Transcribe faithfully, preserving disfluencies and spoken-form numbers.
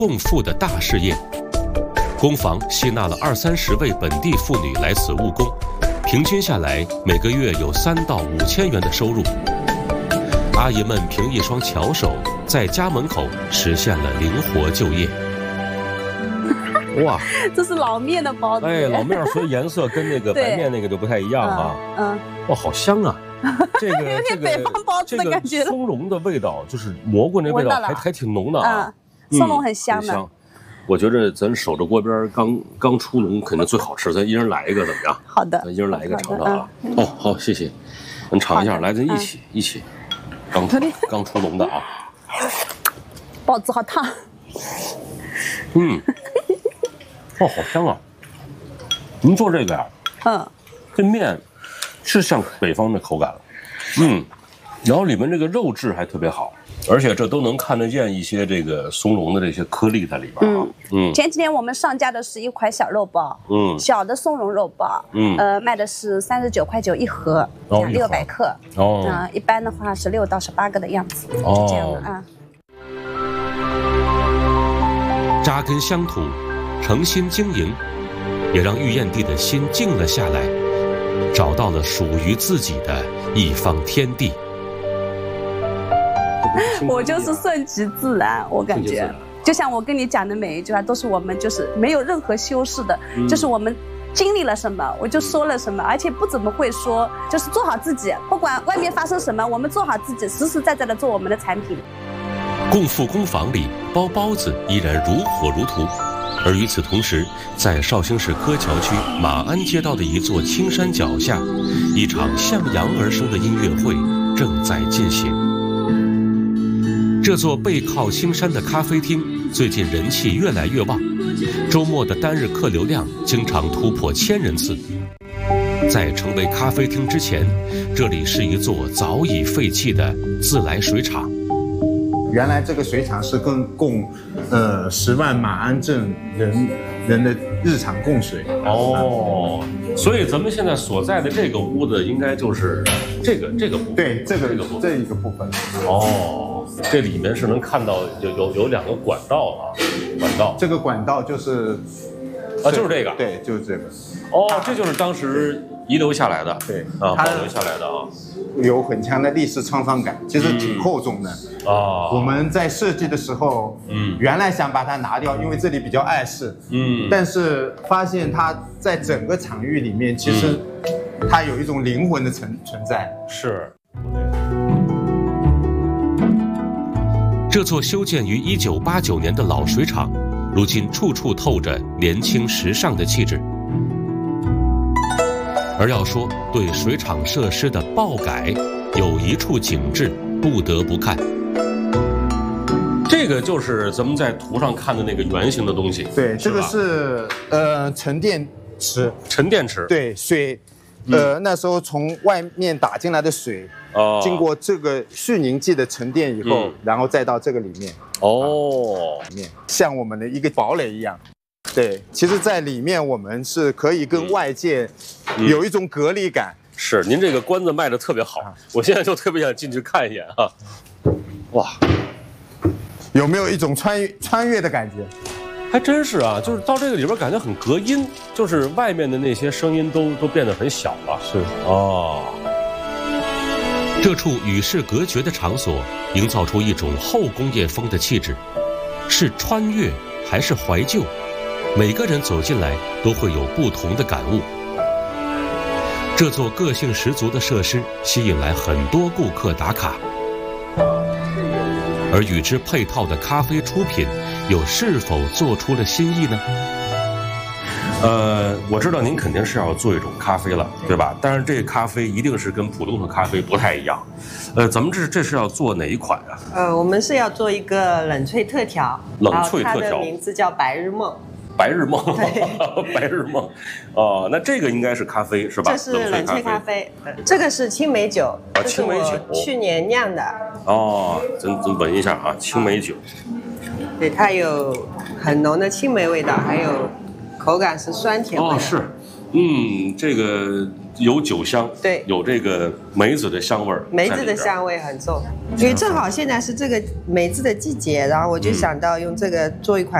共富的大事业。工坊吸纳了二三十位本地妇女来此务工，平均下来每个月有三到五千元的收入。阿姨们凭一双巧手，在家门口实现了灵活就业。哇， 这是老面的包子。 哎，老面所以颜色跟那个白面那个就不太一样啊。 嗯， 哇，好香啊！这个有点北方包子的感觉。 这个松茸的味道，就是蘑菇那味道还还挺浓的啊。 嗯，松茸很香的。 香。我觉着咱守着锅边刚刚出笼，肯定最好吃。咱一人来一个怎么样？ 好的， 咱一人来一个尝尝啊。哦，好，谢谢。咱尝一下，来，咱一起一起。刚刚出笼的啊。 包子好烫。 嗯。哦，好香啊！您做这个呀？ 嗯。 这面是像北方的口感了，嗯，然后里面这个肉质还特别好。而且这都能看得见一些这个松茸的这些颗粒在里边啊。 嗯，前几天我们上架的是一款小肉包，嗯，小的松茸肉包，嗯，呃，卖的是三十九块九一盒，哦，六百克，哦，啊、呃，一般的话是六到十八个的样子，哦，这样的啊。 扎根乡土，诚心经营，也让玉燕地的心静了下来，找到了属于自己的一方天地。 我就是顺其自然，我感觉，就像我跟你讲的每一句话，都是我们就是没有任何修饰的，嗯、就是我们经历了什么，我就说了什么，而且不怎么会说，就是做好自己，不管外面发生什么，我们做好自己，实实在在的做我们的产品。 共富工坊里包包子依然如火如荼，而与此同时，在绍兴市柯桥区马鞍街道的一座青山脚下，一场向阳而生的音乐会正在进行。这座背靠青山的咖啡厅最近人气越来越旺，周末的单日客流量经常突破千人次。在成为咖啡厅之前，这里是一座早已废弃的自来水厂。 原来这个水厂是供供呃十万马鞍镇人人的日常供水。 哦，所以咱们现在所在的这个屋子应该就是这个这个部分。 对，这个这个部分这一个部分。 哦，这里面是能看到有有有两个管道啊，管道。 这个管道就是啊，就是这个。 对，就是这个。 哦，这就是当时遗留下来的。 对啊，保留下来的啊。 有很强的历史沧桑感，其实挺厚重的啊。嗯哦、我们在设计的时候，嗯，原来想把它拿掉，因为这里比较碍事，嗯，但是发现它在整个场域里面，其实它有一种灵魂的存存在。 是。这座修建于一九八九年的老水厂，如今处处透着年轻时尚的气质。而要说对水厂设施的爆改，有一处景致不得不看。这个就是咱们在图上看的那个圆形的东西。 对，这个是呃沉淀池。 沉淀池。 对，水，呃、嗯、那时候从外面打进来的水，哦，经过这个蓄凝剂的沉淀以后，嗯、然后再到这个里面。 哦， 里面像我们的一个堡垒一样。对，其实，在里面我们是可以跟外界有一种隔离感。 嗯、是，您这个关子卖的特别好，啊、我现在就特别想进去看一眼啊！哇， 有没有一种穿越穿越的感觉？ 还真是啊，就是到这个里边感觉很隔音，就是外面的那些声音都都变得很小了。 是哦，这处与世隔绝的场所，营造出一种后工业风的气质，是穿越还是怀旧？每个人走进来都会有不同的感悟。这座个性十足的设施吸引来很多顾客打卡，而与之配套的咖啡出品又是否做出了新意呢？呃，我知道您肯定是要做一种咖啡了，对吧？但是这个咖啡一定是跟普通的咖啡不太一样。呃，咱们这这是要做哪一款啊？ 呃，我们是要做一个冷萃特调， 冷萃特调， 它的名字叫白日梦。 白日梦，白日梦，哦，那这个应该是咖啡是吧？ 这是冷萃咖啡，这个是青梅酒， 啊，青梅酒， 去年酿的。 哦，咱咱闻一下啊，青梅酒。 对，它有很浓的青梅味道，还有口感是酸甜味。 哦，是，嗯，这个有酒香， 对， 有这个梅子的香味儿， 梅子的香味很重，因为正好现在是这个梅子的季节，然后我就想到用这个做一款